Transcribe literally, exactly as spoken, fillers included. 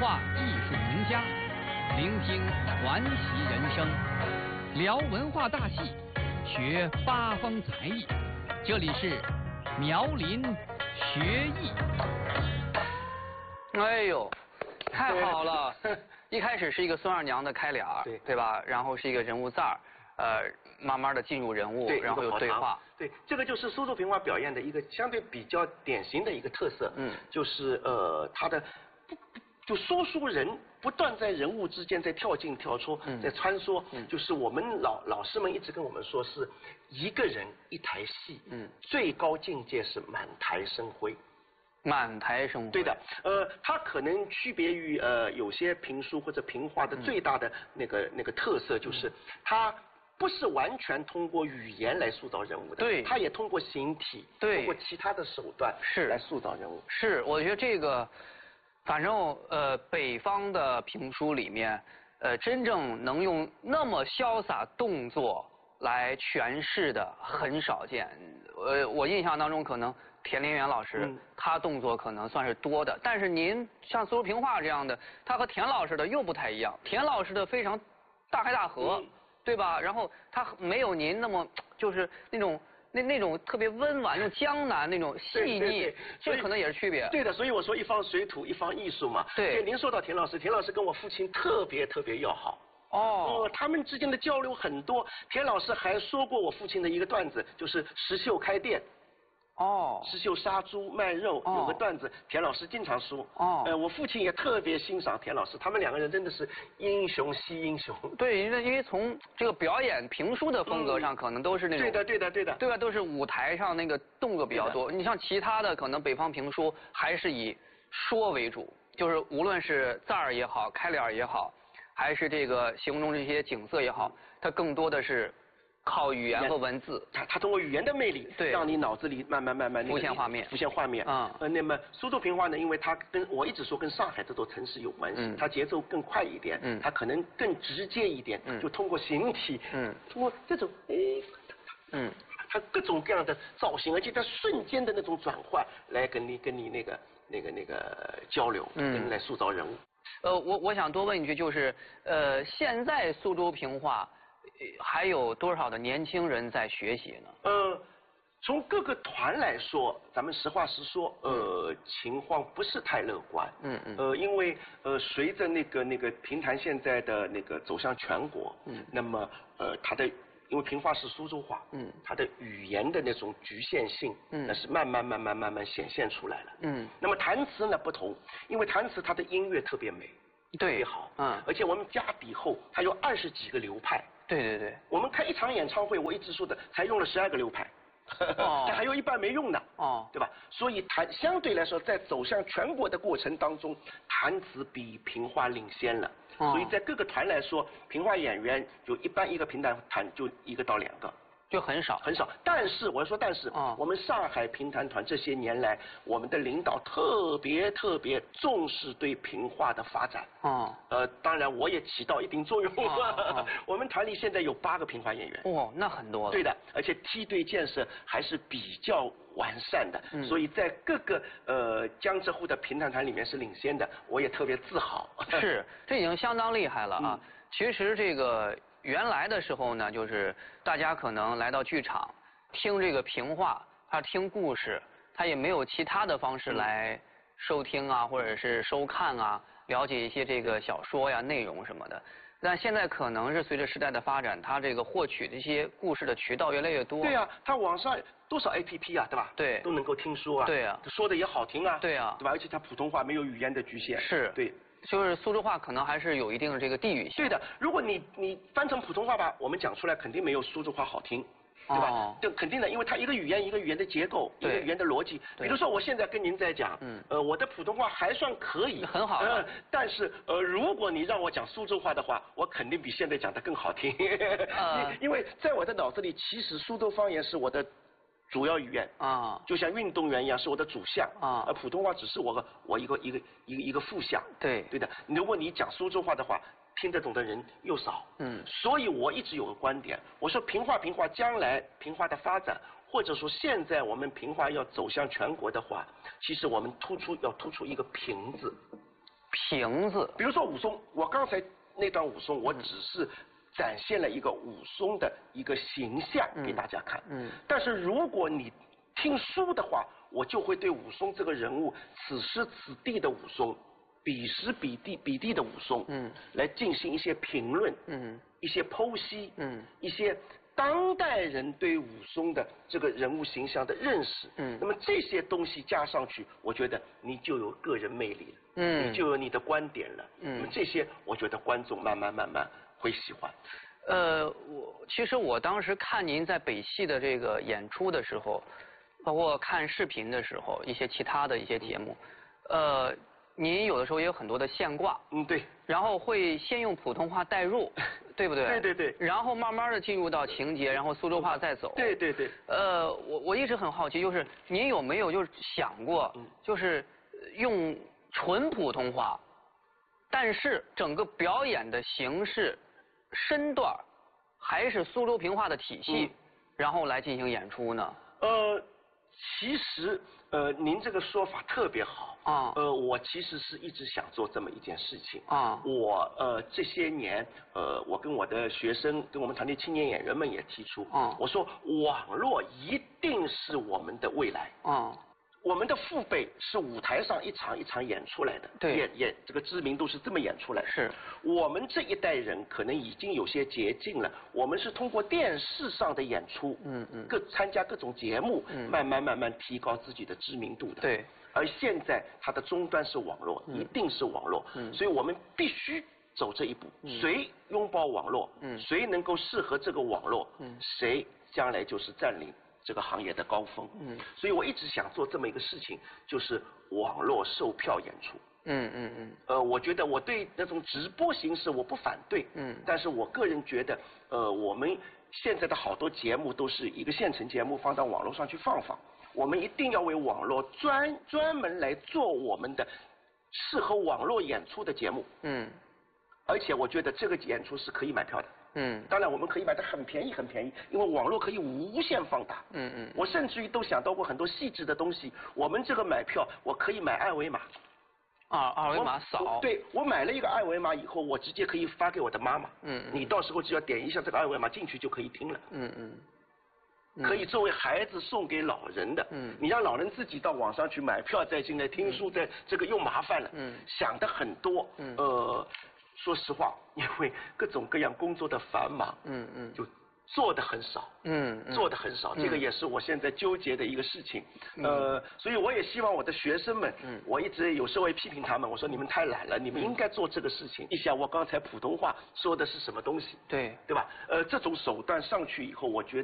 话艺术名家，聆听传奇人生，聊文化大戏，学八方才艺。这里是苗林学艺。 哎呦，太好了！一开始是一个孙二娘的开脸，对对吧？然后是一个人物赞儿，呃，慢慢的进入人物，然后有对话。 对，这个就是苏州评话表演的一个相对比较典型的一个特色。嗯，就是呃，他的不就说书人不断在人物之间在跳进跳出，嗯、在穿梭。嗯，就是我们老老师们一直跟我们说，是一个人一台戏。嗯，最高境界是满台生辉。 满台生辉。 对的，呃，它可能区别于呃有些评书或者评话的最大的那个、嗯、那个特色，就是它不是完全通过语言来塑造人物的， 对， 它也通过形体， 对， 通过其他的手段是来塑造人物。 是，我觉得这个，反正呃北方的评书里面，呃真正能用那么潇洒动作来诠释的很少见。呃，我印象当中可能田连元老师、嗯、他动作可能算是多的，但是您像苏州评话这样的，他和田老师的又不太一样。田老师的非常大开大合，嗯、对吧？然后他没有您那么就是那种那那种特别温婉、那种江南那种细腻，对对对，这可能也是区别。 对的，所以我说一方水土一方艺术嘛。 对， 您说到田老师，田老师跟我父亲特别特别要好。 哦， 呃，他们之间的交流很多。田老师还说过我父亲的一个段子，就是石秀开店。 哦， 石秀杀猪卖肉、哦、有个段子，田老师经常说。哦，呃，我父亲也特别欣赏田老师，他们两个人真的是英雄惜英雄。 对，因为因为从这个表演评书的风格上，嗯、可能都是那种。 对的，对的，对的。 对吧？都是舞台上那个动作比较多。你像其他的，可能北方评书还是以说为主，就是无论是赞儿也好，开脸也好，还是这个形容这些景色也好，它更多的是靠语言和文字。 它它通过语言的魅力，对，让你脑子里慢慢慢慢浮现画面， 浮现画面。啊、嗯，呃，那么苏州评话呢，因为它跟我一直说跟上海这座城市有关系，嗯、它节奏更快一点，嗯，它可能更直接一点，嗯，就通过形体，嗯，通过这种，诶，嗯，它各种各样的造型，而且它瞬间的那种转换，来跟你跟你那个那个那个交流，嗯，跟来塑造人物。 呃，我我想多问一句，就是呃，现在苏州评话还有多少的年轻人在学习呢？ 呃，从各个团来说，咱们实话实说，呃，情况不是太乐观。嗯嗯。呃，因为呃，随着那个那个评弹现在的那个走向全国，嗯，那么呃，它的因为评话是苏州话，嗯，它的语言的那种局限性，嗯，那是慢慢慢慢慢慢显现出来了。嗯。那么弹词呢不同，因为弹词它的音乐特别美， 对， 特别好， 嗯， 而且我们加底后，它有二十几个流派。 对对对， 我们开一场演唱会，我一直说的，才用了十二个流派，哦，还有一半没用呢，哦，对吧？所以弹相对来说，在走向全国的过程当中，弹词比评话领先了，哦，所以在各个团来说，评话演员就一般一个评弹团就一个到两个。 就很少很少，但是我说，但是、哦、我们上海评弹团这些年来，我们的领导特别特别重视对评话的发展。哦，呃，当然我也起到一定作用。哦哦、我们团里现在有八个评话演员。 哦，那很多了。 对的，而且梯队建设还是比较完善的，嗯、所以在各个呃江浙沪的评弹团里面是领先的，我也特别自豪。 是，这已经相当厉害了啊！嗯、其实这个。原来的时候呢，就是大家可能来到剧场听这个评话，他听故事，他也没有其他的方式来收听啊，或者是收看啊，了解一些这个小说呀、内容什么的。但现在可能是随着时代的发展，他这个获取这些故事的渠道越来越多。 对啊，他网上多少 A P P 啊，对吧？ 对， 都能够听说啊。 对啊， 说的也好听啊。 对啊， 对吧？而且他普通话没有语言的局限。 是。 对。 就是苏州话可能还是有一定的这个地域性。 对的，如果你你翻成普通话吧，我们讲出来肯定没有苏州话好听，对吧？哦、这肯定的，因为它一个语言一个语言的结构，一个语言的逻辑。比如说我现在跟您在讲，嗯，呃，我的普通话还算可以， 很好。嗯， 但是呃，如果你让我讲苏州话的话，我肯定比现在讲的更好听。呃、因为在我的脑子里，其实苏州方言是我的主要语言啊，就像运动员一样，是我的主项啊，而普通话只是我我一个一个一个一个副项。 对， 对的。如果你讲苏州话的话，听得懂的人又少。嗯，所以我一直有个观点，我说评话评话，将来评话的发展，或者说现在我们评话要走向全国的话，其实我们突出要突出一个评字。 形子。 比如说武松，我刚才那段武松，我只是展现了一个武松的一个形象给大家看。嗯。但是如果你听书的话，我就会对武松这个人物，此时此地的武松，彼时彼地彼地的武松，嗯，来进行一些评论，嗯，一些剖析，嗯，一些当代人对武松的这个人物形象的认识，嗯，那么这些东西加上去，我觉得你就有个人魅力了，嗯，你就有你的观点了，嗯，那么这些我觉得观众慢慢慢慢会喜欢。 呃，我其实我当时看您在北戏的这个演出的时候，包括看视频的时候，一些其他的一些节目，呃，您有的时候也有很多的现挂， 嗯，对， 然后会先用普通话带入，对不对？ 对对对。 然后慢慢的进入到情节，然后苏州话再走。 对对对。 呃，我我一直很好奇，就是您有没有就是想过，就是用纯普通话，但是整个表演的形式、身段还是苏州评话的体系，嗯、然后来进行演出呢？ 呃，其实呃，您这个说法特别好啊。呃，我其实是一直想做这么一件事情啊。我呃这些年呃，我跟我的学生，跟我们团队青年演员们也提出啊，我说网络一定是我们的未来啊。我们的父辈是舞台上一场一场演出来的，对，演演这个知名度是这么演出来的。是，我们这一代人可能已经有些捷径了，我们是通过电视上的演出，嗯嗯，各参加各种节目，嗯，慢慢慢慢提高自己的知名度的。对，而现在它的终端是网络，嗯、一定是网络，嗯，所以我们必须走这一步。嗯、谁拥抱网络，嗯，谁能够适合这个网络，嗯，谁将来就是占领这个行业的高峰，嗯，所以我一直想做这么一个事情，就是网络售票演出，嗯嗯嗯，呃，我觉得我对那种直播形式我不反对，嗯，但是我个人觉得，呃，我们现在的好多节目都是一个现成节目放到网络上去放放，我们一定要为网络专专门来做我们的适合网络演出的节目，嗯，而且我觉得这个演出是可以买票的。嗯，当然我们可以买的很便宜很便宜，因为网络可以无限放大。嗯嗯，我甚至于都想到过很多细致的东西。我们这个买票，我可以买二维码。 啊，二维码扫。 对，我买了一个二维码以后，我直接可以发给我的妈妈。嗯嗯。你到时候只要点一下这个二维码进去就可以听了。嗯嗯。可以作为孩子送给老人的。嗯。你让老人自己到网上去买票再进来听书，再这个又麻烦了。嗯。想的很多。嗯。呃。说实话，因为各种各样工作的繁忙，嗯嗯，就做的很少，嗯，做的很少，这个也是我现在纠结的一个事情，呃，所以我也希望我的学生们，嗯，我一直有时候会批评他们，我说你们太懒了，你们应该做这个事情。一想我刚才普通话说的是什么东西，对，对吧？呃，这种手段上去以后，我觉得。